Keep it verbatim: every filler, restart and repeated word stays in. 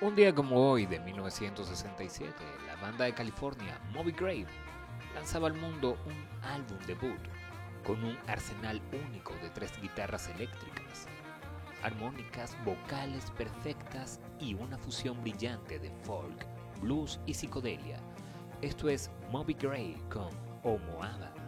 Un día como hoy de mil novecientos sesenta y siete, la banda de California Moby Grape lanzaba al mundo un álbum debut con un arsenal único de tres guitarras eléctricas, armónicas vocales perfectas y una fusión brillante de folk, blues y psicodelia. Esto es Moby Grape con Omoada.